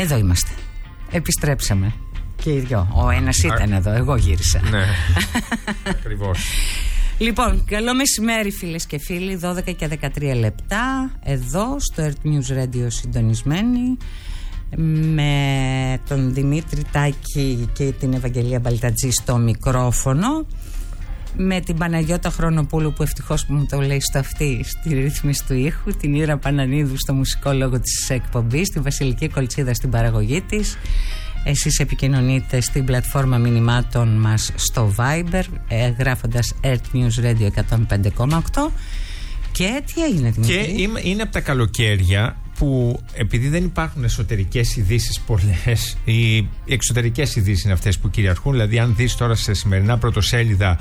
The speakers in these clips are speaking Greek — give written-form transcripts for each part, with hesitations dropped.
Εδώ είμαστε. Επιστρέψαμε. Και οι δυο. Ο ένας ήταν εδώ, εγώ γύρισα. Ναι, ακριβώς. Λοιπόν, καλό μεσημέρι φίλες και φίλοι. 12 και 13 λεπτά εδώ στο Earth News Radio συντονισμένοι με τον Δημήτρη Τάκη και την Ευαγγελία Μπαλτατζή στο μικρόφωνο, με την Παναγιώτα Χρονοπούλου που ευτυχώς μου το λέει στο αυτή στη ρύθμιση του ήχου, την Ήρα Πανανίδου στο μουσικό λόγο της εκπομπής, τη Βασιλική Κολτσίδα στην παραγωγή της. Εσείς επικοινωνείτε στην πλατφόρμα μηνυμάτων μας στο Viber γράφοντας Earth News Radio 105,8. Και τι έγινε, Δημήτρη? Και είναι από τα καλοκαίρια που, επειδή δεν υπάρχουν εσωτερικές ειδήσεις πολλές, οι εξωτερικές ειδήσεις είναι αυτές που κυριαρχούν. Δηλαδή, αν δεις τώρα σε σημερινά πρωτοσέλιδα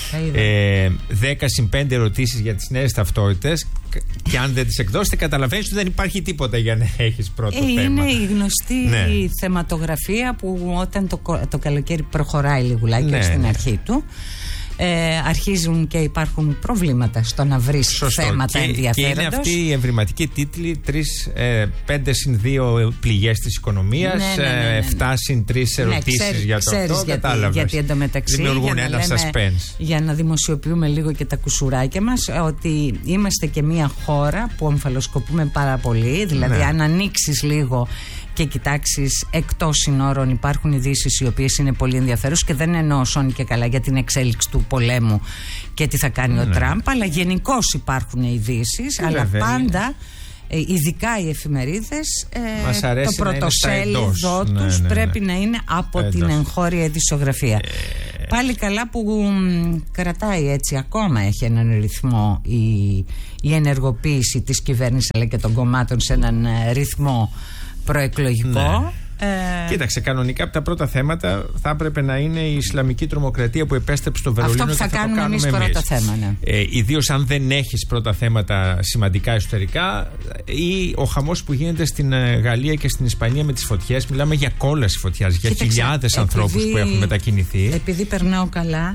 10 συν 5 ερωτήσεις για τις νέες ταυτότητες, και αν δεν τις εκδώσετε, καταλαβαίνεις ότι δεν υπάρχει τίποτα για να έχεις πρώτο θέμα. Είναι η γνωστή θεματογραφία που όταν το καλοκαίρι προχωράει λιγουλάκι στην αρχή του, αρχίζουν και υπάρχουν προβλήματα στο να βρεις θέματα ενδιαφέροντος. Και είναι αυτή η ευρηματική τίτλη: 5 συν 2 πληγές της οικονομίας, 7 συν 3 ερωτήσεις για το αυτό. Γιατί εντωμεταξύ δημιουργούν ένα suspense. Για να δημοσιοποιούμε λίγο και τα κουσουράκια μας, ότι είμαστε και μια χώρα που ομφαλοσκοπούμε πάρα πολύ. Δηλαδή, αν ανοίξεις λίγο και κοιτάξεις εκτός συνόρων, υπάρχουν ειδήσεις οι οποίες είναι πολύ ενδιαφέρουσες, και δεν εννοώ σώνει και καλά για την εξέλιξη του πολέμου και τι θα κάνει ο Τραμπ, αλλά γενικώς υπάρχουν ειδήσεις, αλλά πάντα, ειδικά οι εφημερίδες, το πρωτοσέλιδο τους πρέπει να είναι από την εγχώρια ειδησιογραφία. Πάλι καλά που κρατάει έτσι, ακόμα έχει έναν ρυθμό η ενεργοποίηση της κυβέρνησης αλλά και των κομμάτων σε έναν ρυθμό προεκλογικό. Κοίταξε, κανονικά από τα πρώτα θέματα θα έπρεπε να είναι η Ισλαμική τρομοκρατία που επέστρεψε στο Βερολίνο. Αυτό που θα κάνουμε εμείς πρώτο θέμα. Ιδίως αν δεν έχεις πρώτα θέματα σημαντικά εσωτερικά, ή ο χαμός που γίνεται στην Γαλλία και στην Ισπανία με τις φωτιές. Μιλάμε για κόλαση φωτιάς, για χιλιάδες ανθρώπους που έχουν μετακινηθεί. Επειδή περνάω καλά.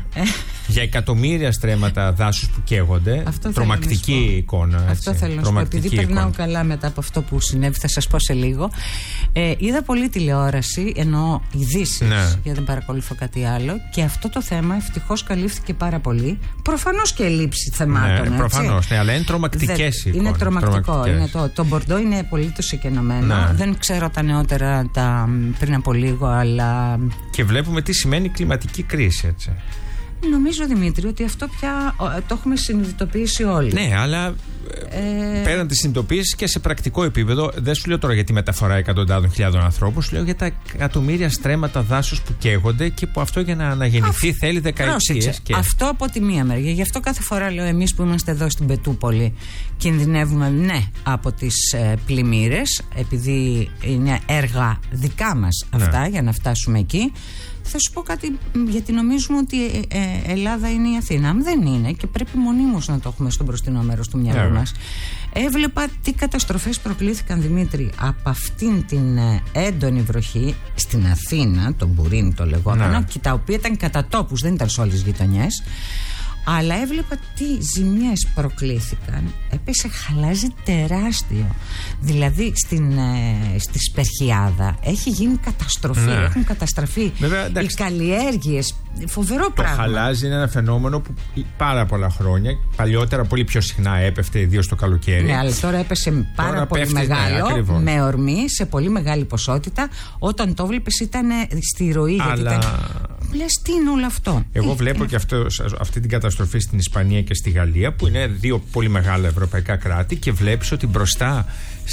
Για εκατομμύρια στρέμματα δάσους που καίγονται. Τρομακτική εικόνα. Αυτό θέλω να σου πω. Επειδή περνάω καλά μετά από αυτό που συνέβη, θα σας πω σε λίγο. Είδα πολύ τηλεόραση, εννοώ ειδήσεις, γιατί δεν παρακολουθώ κάτι άλλο, και αυτό το θέμα ευτυχώς καλύφθηκε πάρα πολύ. Προφανώς και ελλείψη θεμάτων. Προφανώς, αλλά είναι τρομακτικές εικόνες. Είναι τρομακτικό. Το Μπορντό είναι απολύτως εκενωμένο. Δεν ξέρω τα νεότερα πριν από λίγο, αλλά. Και βλέπουμε τι σημαίνει κλιματική κρίση, έτσι. Νομίζω, Δημήτρη, ότι αυτό πια το έχουμε συνειδητοποιήσει όλοι. Ναι, αλλά πέραν τη συνειδητοποίηση και σε πρακτικό επίπεδο, δεν σου λέω τώρα για τη μεταφορά εκατοντάδων χιλιάδων ανθρώπων, σου λέω για τα εκατομμύρια στρέμματα δάσους που καίγονται και που αυτό για να αναγεννηθεί θέλει δεκαετίες. Αυτό από τη μία μεριά. Γι' αυτό κάθε φορά λέω, εμείς που είμαστε εδώ στην Πετούπολη κινδυνεύουμε από τις πλημμύρες, επειδή είναι έργα δικά μας αυτά για να φτάσουμε εκεί. Θα σου πω κάτι, γιατί νομίζουμε ότι Ελλάδα είναι η Αθήνα. Δεν είναι, και πρέπει μονίμως να το έχουμε στο μπροστινό μέρος του μυαλού μας. Έβλεπα τι καταστροφές προκλήθηκαν, Δημήτρη, από αυτήν την έντονη βροχή στην Αθήνα, τον Μπουρίν το λεγόμενο, και τα οποία ήταν κατά τόπους, δεν ήταν σε όλες τις γειτονιές. Αλλά έβλεπα τι ζημιές προκλήθηκαν. Έπεσε χαλάζι τεράστιο. Δηλαδή στη Σπερχιάδα έχει γίνει καταστροφή. Έχουν καταστραφεί οι καλλιέργειες. Φοβερό πράγμα. Το χαλάζι είναι ένα φαινόμενο που πάρα πολλά χρόνια, παλιότερα πολύ πιο συχνά έπεφτε, ιδίως το καλοκαίρι. Ναι, αλλά τώρα έπεσε πάρα πολύ μεγάλο, με ορμή, σε πολύ μεγάλη ποσότητα. Όταν το βλέπεις ήταν στη ροή. Αλλά λες, τι είναι όλο αυτό? Εγώ βλέπω και αυτή την καταστροφή στην Ισπανία και στη Γαλλία, που είναι δύο πολύ μεγάλα ευρωπαϊκά κράτη, και βλέπεις ότι μπροστά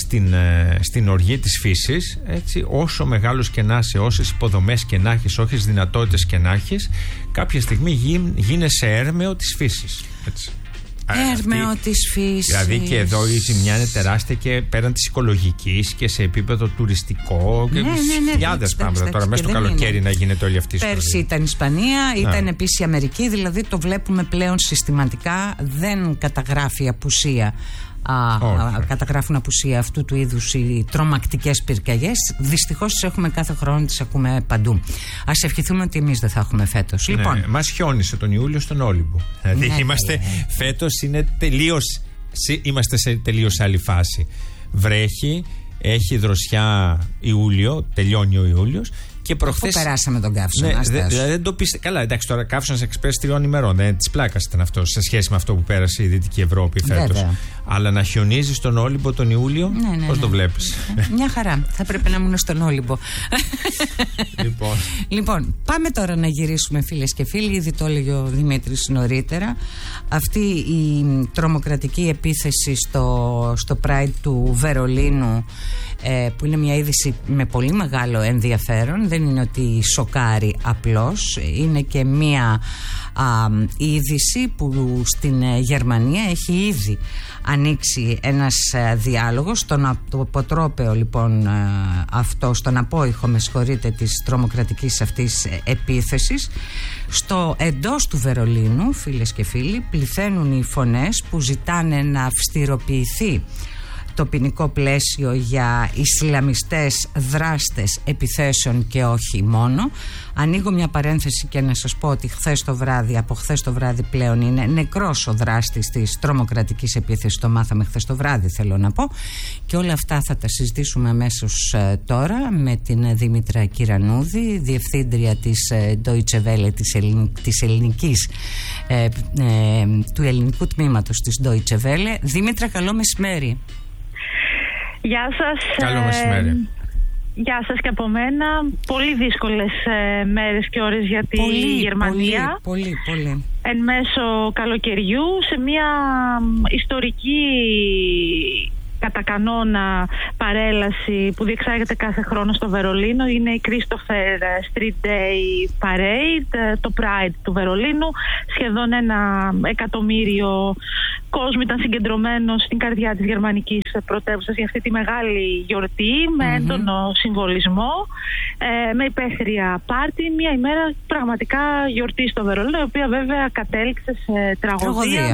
στην οργή της φύσης, έτσι, όσο μεγάλος και να είσαι, όσες υποδομές και να έχεις, όσες δυνατότητες και να έχεις, κάποια στιγμή γίνεσαι έρμεο της φύσης, έτσι. Έρμεο της φύσης. Δηλαδή και εδώ η ζημιά είναι τεράστια και πέραν της οικολογικής και σε επίπεδο τουριστικό και χιλιάδες πράγματα. Τώρα μέσα στο καλοκαίρι να γίνεται όλη αυτή η ιστορία. Πέρσι ήταν Ισπανία, ήταν επίσης η Αμερική, δηλαδή το βλέπουμε πλέον συστηματικά. Δεν καταγράφει απουσία. Καταγράφουν απουσία αυτού του είδους οι τρομακτικές πυρκαγιές. Δυστυχώς τις έχουμε κάθε χρόνο, τις ακούμε παντού. Ας ευχηθούμε ότι εμείς δεν θα έχουμε φέτος. Λοιπόν, μας χιόνισε τον Ιούλιο στον Όλυμπο. Δηλαδή φέτος είμαστε σε τελείως άλλη φάση. Βρέχει, έχει δροσιά Ιούλιο, τελειώνει ο Ιούλιος. Και προχθές. Πού περάσαμε τον καύσωνα. Δεν το πείστε. Καλά, εντάξει, τώρα καύσωνας εξπρές 3 ημερών. Της πλάκας ήταν αυτό σε σχέση με αυτό που πέρασε η Δυτική Ευρώπη φέτος. Αλλά να χιονίζει στον Όλυμπο τον Ιούλιο, πώς το βλέπεις? Μια χαρά. Θα πρέπει να ήμουν στον Όλυμπο. Λοιπόν, πάμε τώρα να γυρίσουμε, φίλες και φίλοι. Ήδη το έλεγε ο Δημήτρης νωρίτερα. Αυτή η τρομοκρατική επίθεση στο Pride του Βερολίνου, που είναι μια είδηση με πολύ μεγάλο ενδιαφέρον, δεν είναι ότι σοκάρει απλώς, είναι και μια είδηση που στην Γερμανία έχει ήδη ανοίξει ένας διάλογος στον αποτρόπαιο λοιπόν αυτό, στον απόϊχο της τρομοκρατικής αυτής επίθεσης. Εντός του Βερολίνου, φίλες και φίλοι, πληθαίνουν οι φωνές που ζητάνε να αυστηροποιηθεί το ποινικό πλαίσιο για Ισλαμιστές δράστες επιθέσεων και όχι μόνο. Ανοίγω μια παρένθεση και να σας πω ότι από χθες το βράδυ πλέον είναι νεκρός ο δράστης της τρομοκρατικής επίθεσης. Το μάθαμε χθες το βράδυ, θέλω να πω. Και όλα αυτά θα τα συζητήσουμε αμέσως τώρα με την Δήμητρα Κυρανούδη, διευθύντρια της Deutsche Welle, του ελληνικού τμήματος της Deutsche Welle. Δήμητρα, καλό μεσημέρι. Γεια σας. Καλό μεσημέρι. Γεια σας και από μένα. Πολύ δύσκολες μέρες και ώρες για τη Γερμανία. Πολύ. Εν μέσω καλοκαιριού, σε μια ιστορική κατά κανόνα παρέλαση που διεξάγεται κάθε χρόνο στο Βερολίνο. Είναι η Christopher Street Day Parade, το Pride του Βερολίνου. Σχεδόν 1 εκατομμύριο κόσμο ήταν συγκεντρωμένο στην καρδιά της γερμανικής πρωτεύουσας για αυτή τη μεγάλη γιορτή, με έντονο συμβολισμό, με υπαίθρια πάρτι. Μια ημέρα πραγματικά γιορτή στο Βερολίνο, η οποία βέβαια κατέληξε σε τραγωδία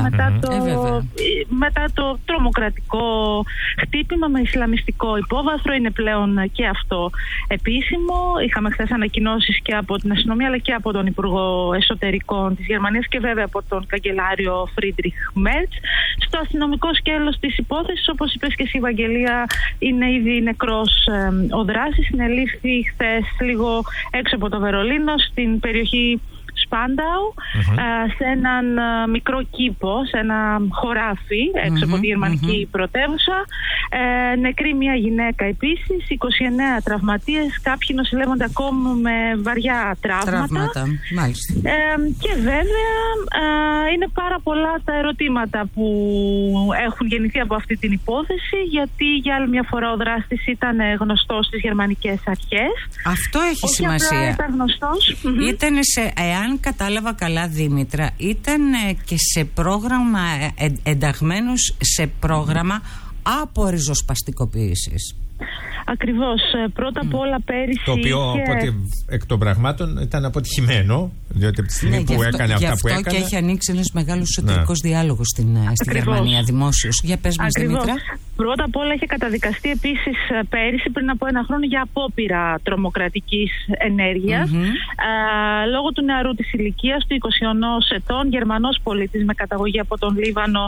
μετά το τρομοκρατικό χτύπημα με ισλαμιστικό υπόβαθρο. Είναι πλέον και αυτό επίσημο. Είχαμε χθες ανακοινώσεις και από την αστυνομία αλλά και από τον Υπουργό Εσωτερικών της Γερμανίας και βέβαια από τον καγκελάριο Φρίντριχ Μέρτς. Στο αστυνομικό σκέλος της υπόθεσης, όπως είπες και εσύ, Ευαγγελία, είναι ήδη νεκρός ο δράσης. Συνελήφθη χθες λίγο έξω από το Βερολίνο, στην περιοχή Σπάνταου, σε έναν μικρό κήπο, σε ένα χωράφι έξω από τη γερμανική πρωτεύουσα. Νεκρή μια γυναίκα επίσης, 29 τραυματίες, κάποιοι νοσηλεύονται ακόμα με βαριά τραύματα. Μάλιστα. Και βέβαια είναι πάρα πολλά τα ερωτήματα που έχουν γεννηθεί από αυτή την υπόθεση, γιατί για άλλη μια φορά ο δράστης ήταν γνωστός στις γερμανικές αρχές. Αυτό έχει σημασία. Ήταν γνωστός. Αν κατάλαβα καλά, Δήμητρα, ήταν και σε πρόγραμμα, ενταγμένος σε πρόγραμμα απορριζοσπαστικοποίησης. Ακριβώς. Πρώτα απ' όλα πέρυσι. Το οποίο από ό,τι εκ των πραγμάτων ήταν αποτυχημένο, διότι από τη στιγμή που έκανε αυτά που έκανε. Και έχει ανοίξει ένας μεγάλος εσωτερικός διάλογος στη Γερμανία, δημόσιος. Για πες μας, Δήμητρα. Πρώτα απ' όλα είχε καταδικαστεί επίσης πέρυσι, πριν από 1 χρόνο, για απόπειρα τρομοκρατικής ενέργειας. Λόγω του νεαρού της ηλικίας του, 21 ετών, Γερμανός πολίτης με καταγωγή από τον Λίβανο,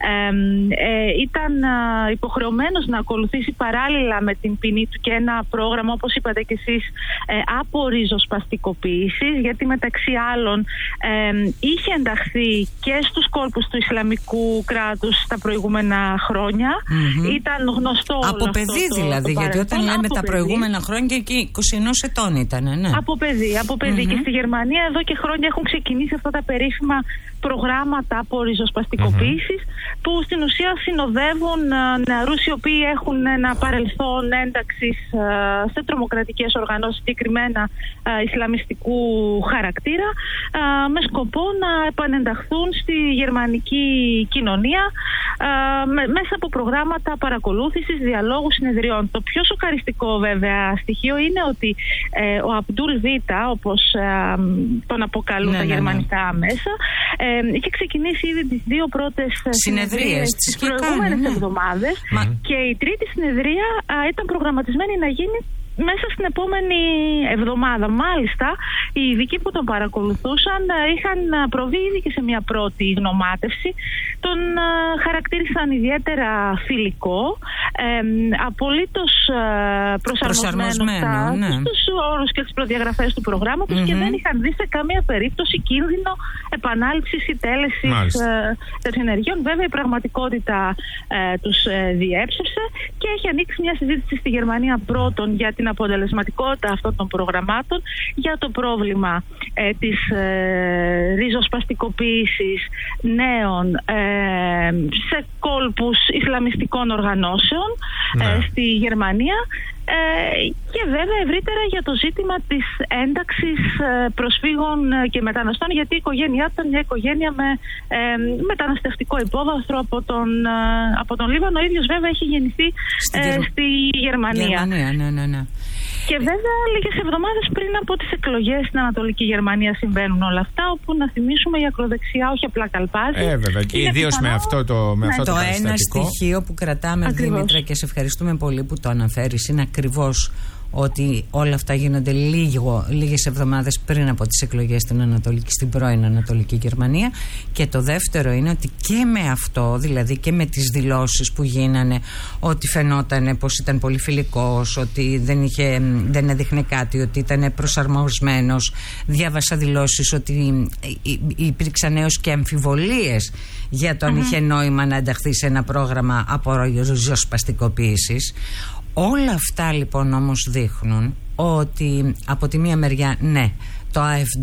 ήταν υποχρεωμένος να ακολουθήσει παράλληλα με την ποινή του και ένα πρόγραμμα, όπως είπατε και εσείς, απορριζοσπαστικοποίησης, γιατί μεταξύ άλλων είχε ενταχθεί και στους κόλπους του Ισλαμικού κράτους τα προηγούμενα χρόνια. Ήταν γνωστό από όλο παιδί αυτό δηλαδή, γιατί όταν λέμε τα προηγούμενα χρόνια και 21 ετών ήταν, ναι. Από παιδί. Και στη Γερμανία εδώ και χρόνια έχουν ξεκινήσει αυτά τα περίφημα προγράμματα απορριζοσπαστικοποίησης, που στην ουσία συνοδεύουν νεαρούς οι οποίοι έχουν ένα παρελθόν ένταξης σε τρομοκρατικές οργανώσεις, συγκεκριμένα ισλαμιστικού χαρακτήρα, με σκοπό να επανενταχθούν στη γερμανική κοινωνία μέσα από προγράμματα παρακολούθησης, διαλόγου, συνεδριών. Το πιο σοκαριστικό βέβαια στοιχείο είναι ότι ο Αμπτούλ Βίτα, όπως τον αποκαλούν τα γερμανικά μέσα, είχε ξεκινήσει ήδη τις 2 πρώτες συνεδρίες τις προηγούμενες εβδομάδες, και η τρίτη συνεδρία ήταν προγραμματισμένη να γίνει μέσα στην επόμενη εβδομάδα. Μάλιστα, οι ειδικοί που τον παρακολουθούσαν είχαν προβεί ήδη και σε μια πρώτη γνωμάτευση. Τον χαρακτήρισαν ιδιαίτερα φιλικό, απολύτως προσαρμοσμένο στους όρους και τις προδιαγραφές του προγράμματος και δεν είχαν δει σε καμία περίπτωση κίνδυνο επανάληψης ή τέλεσης τέτοιων ενεργειών. Βέβαια, η πραγματικότητα τους διέψευσε και έχει ανοίξει μια συζήτηση στη Γερμανία πρώτον για την αποτελεσματικότητα αυτών των προγραμμάτων, για το πρόβλημα της ριζοσπαστικοποίησης νέων σε κόλπους ισλαμιστικών οργανώσεων στη Γερμανία και βέβαια ευρύτερα για το ζήτημα της ένταξης προσφύγων και μεταναστών, γιατί η οικογένειά του ήταν μια οικογένεια με μεταναστευτικό υπόβαθρο από τον Λίβανο. Ο ίδιος βέβαια έχει γεννηθεί στη Γερμανία. Ναι. Και βέβαια λίγες εβδομάδες πριν από τις εκλογές στην Ανατολική Γερμανία συμβαίνουν όλα αυτά, όπου να θυμίσουμε η ακροδεξιά όχι απλά καλπάζει. Βέβαια, και ιδίως με αυτό το περιστατικό. Ένα στοιχείο που κρατάμε, Δήμητρα, και σε ευχαριστούμε πολύ που το αναφέρεις, είναι ακριβώς ότι όλα αυτά γίνονται λίγες εβδομάδες πριν από τις εκλογές στην πρώην Ανατολική Γερμανία. Και το δεύτερο είναι ότι και με αυτό, δηλαδή και με τις δηλώσεις που γίνανε, ότι φαινόταν πως ήταν πολύ φιλικός, ότι δεν έδειχνε κάτι, ότι ήταν προσαρμοσμένος. Διάβασα δηλώσεις ότι υπήρξαν έως και αμφιβολίες για το αν είχε νόημα να ενταχθεί σε ένα πρόγραμμα απορριζοσπαστικοποίησης. Όλα αυτά λοιπόν όμως δείχνουν ότι από τη μία μεριά το AfD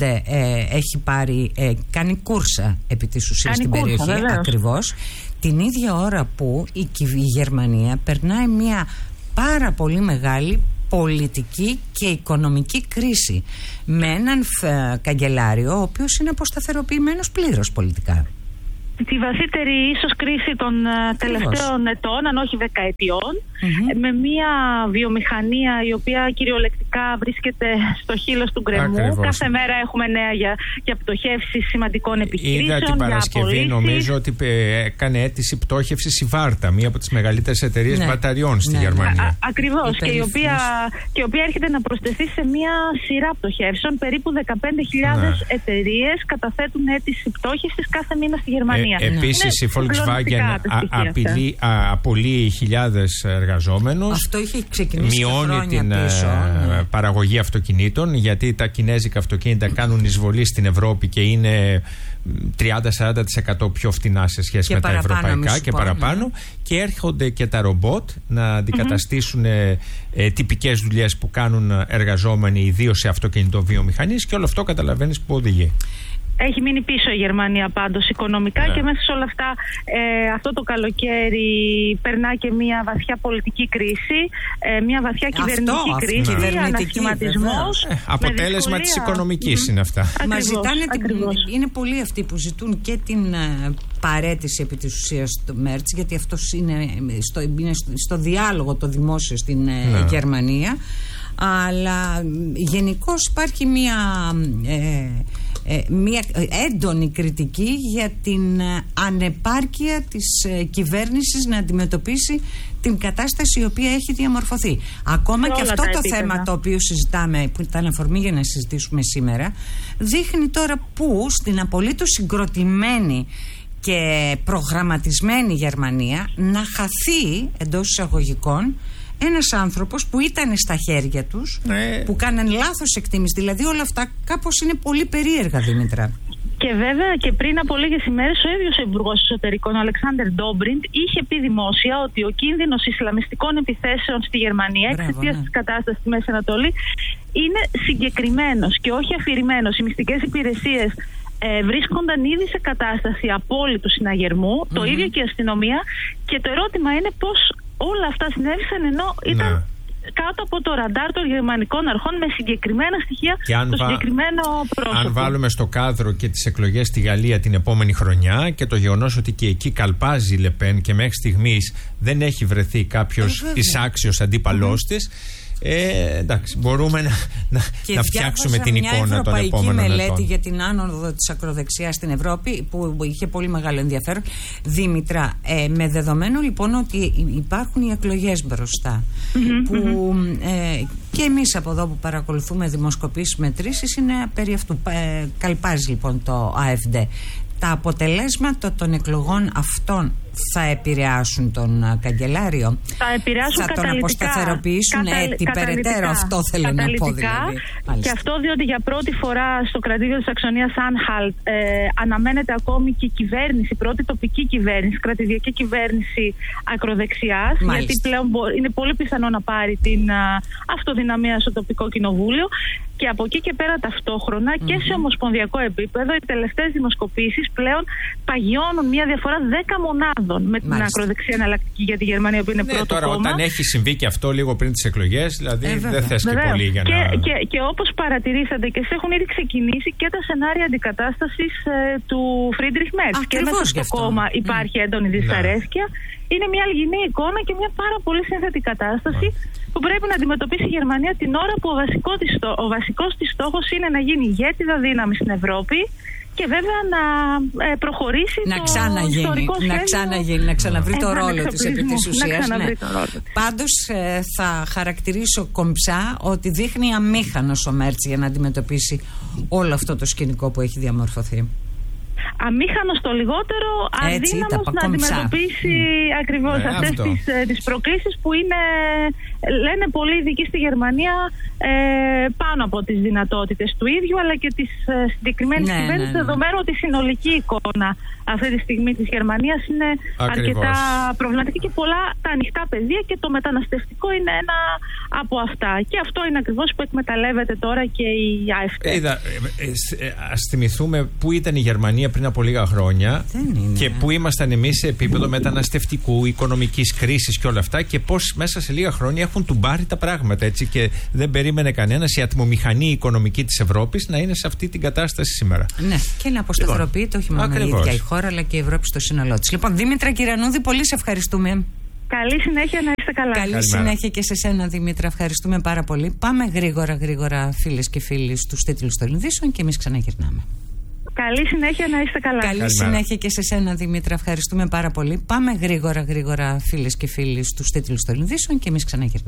κάνει κούρσα επί της ουσίας στην περιοχή, ακριβώς την ίδια ώρα που η Γερμανία περνάει μια πάρα πολύ μεγάλη πολιτική και οικονομική κρίση με έναν καγκελάριο ο οποίος είναι αποσταθεροποιημένος πλήρως πολιτικά. Τη βαθύτερη ίσως κρίση των τελευταίων ετών, αν όχι δεκαετιών, με μια βιομηχανία η οποία κυριολεκτικά βρίσκεται στο χείλος του γκρεμού. Κάθε μέρα έχουμε νέα για πτωχεύσεις σημαντικών επιχειρήσεων. Είδα την Παρασκευή, νομίζω ότι έκανε αίτηση πτώχευσης η Βάρτα, μία από τις μεγαλύτερες εταιρείες μπαταριών στη Γερμανία. Ακριβώς, και η οποία έρχεται να προσθεθεί σε μια σειρά πτωχεύσεων. Περίπου 15.000 εταιρείες καταθέτουν αίτηση πτώχευσης κάθε μήνα στη Γερμανία. Επίσης η Volkswagen απολύει χιλιάδες εργαζόμενους. Αυτό είχε ξεκινήσει μειώνει την παραγωγή αυτοκινήτων, γιατί τα κινέζικα αυτοκίνητα κάνουν εισβολή στην Ευρώπη και είναι 30-40% πιο φτηνά σε σχέση με τα ευρωπαϊκά και παραπάνω. Και έρχονται και τα ρομπότ να αντικαταστήσουν τυπικές δουλειές που κάνουν εργαζόμενοι, ιδίως σε αυτοκινητοβιομηχανίες, και όλο αυτό καταλαβαίνεις που οδηγεί. Έχει μείνει πίσω η Γερμανία πάντως οικονομικά και μέσα σε όλα αυτά αυτό το καλοκαίρι περνά και μια βαθιά πολιτική κρίση, μια βαθιά κυβερνητική κρίση, ανασχηματισμός. Αποτέλεσμα της οικονομικής είναι αυτά. Μας ζητάνε είναι πολλοί αυτοί που ζητούν και την παραίτηση επί της ουσίας του Μέρτς, γιατί αυτό είναι στο διάλογο το δημόσιο στην Γερμανία, αλλά γενικώς υπάρχει μια έντονη κριτική για την ανεπάρκεια της κυβέρνησης να αντιμετωπίσει την κατάσταση η οποία έχει διαμορφωθεί. Ακόμα και αυτό το θέμα το οποίο συζητάμε, που ήταν αφορμή για να συζητήσουμε σήμερα, δείχνει τώρα που στην απολύτως συγκροτημένη και προγραμματισμένη Γερμανία να χαθεί εντός εισαγωγικών ένας άνθρωπος που ήταν στα χέρια τους, που κάναν λάθος εκτίμηση. Δηλαδή όλα αυτά κάπως είναι πολύ περίεργα, Δήμητρα. Και βέβαια και πριν από λίγες ημέρες ο ίδιος ο Υπουργός Εσωτερικών, ο Αλεξάντερ Ντόμπριντ, είχε πει δημόσια ότι ο κίνδυνος ισλαμιστικών επιθέσεων στη Γερμανία εξαιτίας της κατάστασης στη Μέση Ανατολή είναι συγκεκριμένος και όχι αφηρημένος. Οι μυστικές υπηρεσίες βρίσκονταν ήδη σε κατάσταση απόλυτου συναγερμού, το ίδιο και η αστυνομία, και το ερώτημα είναι πώς όλα αυτά συνέβησαν ενώ ήταν κάτω από το ραντάρ των γερμανικών αρχών με συγκεκριμένα στοιχεία, το συγκεκριμένο πρόσωπο. Αν βάλουμε στο κάδρο και τις εκλογές στη Γαλλία την επόμενη χρονιά και το γεγονός ότι και εκεί καλπάζει η Λεπέν και μέχρι στιγμής δεν έχει βρεθεί κάποιος εισάξιος αντίπαλός της, εντάξει, μπορούμε να φτιάξουμε την εικόνα των επόμενων ετών. Μια ευρωπαϊκή μελέτη για την άνοδο της ακροδεξιάς στην Ευρώπη που είχε πολύ μεγάλο ενδιαφέρον, Δήμητρα, με δεδομένο λοιπόν ότι υπάρχουν οι εκλογές μπροστά, που Και εμείς από εδώ που παρακολουθούμε δημοσκοπήσεις, μετρήσεις, είναι περί αυτού. Καλπάζει λοιπόν το AfD. Τα αποτελέσματα των εκλογών αυτών θα επηρεάσουν τον καγκελάριο? Θα επηρεάσουν θα τον αποσταθεροποιήσουν περαιτέρω? Αυτό θέλω να πω δηλαδή. Και αυτό διότι για πρώτη φορά στο κρατήδιο της Σαξονίας Άνχαλτ αναμένεται ακόμη και η κυβέρνηση, πρώτη τοπική κυβέρνηση, κρατηδιακή κυβέρνηση ακροδεξιάς. Γιατί πλέον είναι πολύ πιθανό να πάρει την αυτοδυναμία στο τοπικό κοινοβούλιο. Και από εκεί και πέρα ταυτόχρονα και σε ομοσπονδιακό επίπεδο οι τελευταίες δημοσκοπήσεις πλέον παγιώνουν μια διαφορά 10 μονάδων με την ακροδεξιά εναλλακτική για τη Γερμανία που είναι πρώτο τώρα, κόμμα. Όταν έχει συμβεί και αυτό λίγο πριν τις εκλογές, δηλαδή δεν θες και πολύ για να... Και όπως παρατηρήσατε και σε έχουν ήδη ξεκινήσει και τα σενάρια αντικατάστασης του Φρίντριχ Μέρτς. Και μέσα στο κόμμα υπάρχει έντονη δυσαρέσκεια. Είναι μια αλγινή εικόνα και μια πάρα πολύ σύνθετη κατάσταση που πρέπει να αντιμετωπίσει η Γερμανία την ώρα που ο βασικός της στόχος είναι να γίνει ηγέτιδα δύναμη στην Ευρώπη και βέβαια να προχωρήσει να ξαναβρει το ρόλο της επί της ουσίας. Πάντως θα χαρακτηρίσω κομψά ότι δείχνει αμήχανος ο Μέρτς για να αντιμετωπίσει όλο αυτό το σκηνικό που έχει διαμορφωθεί. Αμήχανος το λιγότερο, αδύναμος να αντιμετωπίσει ακριβώς αυτές τις προκλήσεις που είναι, λένε πολλοί ειδικοί στη Γερμανία, πάνω από τις δυνατότητες του ίδιου αλλά και της συγκεκριμένης κυβέρνησης, δεδομένου ότι η συνολική εικόνα αυτή τη στιγμή της Γερμανίας είναι αρκετά προβληματική και πολλά τα ανοιχτά πεδία και το μεταναστευτικό είναι ένα από αυτά. Και αυτό είναι ακριβώς που εκμεταλλεύεται τώρα και η AfD. Ας θυμηθούμε πού ήταν η Γερμανία πριν από λίγα χρόνια και πού ήμασταν εμείς σε επίπεδο μεταναστευτικού, οικονομικής κρίσης και όλα αυτά και πώς μέσα σε λίγα χρόνια έχουν τουμπάρει τα πράγματα, έτσι, και δεν περίμενε κανένας η ατμομηχανή οικονομική της Ευρώπης να είναι σε αυτή την κατάσταση σήμερα. Ναι, και να αποσταθεροποιείται όχι μόνο η ίδια η χώρα αλλά και η Ευρώπη στο σύνολό της. Λοιπόν, Δήμητρα Κυρανούδη, πολύ σε ευχαριστούμε. Καλή συνέχεια, να είστε καλά. Καλή συνέχεια και σε σένα, Δήμητρα. Ευχαριστούμε πάρα πολύ. Πάμε γρήγορα, φίλες και φίλοι, στους τίτλους των ειδήσεων και εμείς ξαναγυρνάμε. Καλή συνέχεια, να είστε καλά. Καλή συνέχεια και σε σένα, Δήμητρα. Ευχαριστούμε πάρα πολύ. Πάμε γρήγορα, φίλες και φίλοι, στους τίτλους των ειδήσεων και εμείς ξαναγυρνάμε.